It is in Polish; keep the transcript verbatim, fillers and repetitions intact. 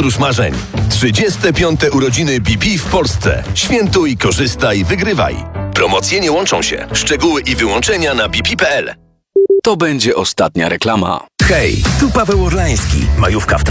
podróż marzeń. trzydzieste piąte urodziny B P w Polsce. Świętuj, korzystaj, wygrywaj. Promocje nie łączą się. Szczegóły i wyłączenia na b p kropka p l. To będzie ostatnia reklama. Hej, tu Paweł Orlański. Majówka w